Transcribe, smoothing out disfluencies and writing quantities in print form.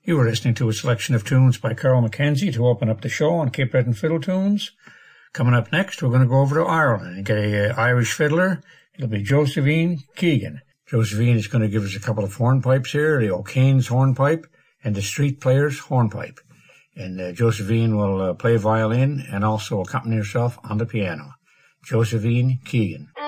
You were listening to a selection of tunes by Carol Mackenzie to open up the show on Cape Breton Fiddle Tunes. Coming up next, we're going to go over to Ireland and get a Irish fiddler. It'll be Josephine Keegan. Josephine is going to give us a couple of hornpipes here, the O'Kane's hornpipe and the Street Players hornpipe. And Josephine will play violin and also accompany herself on the piano. Josephine Keegan.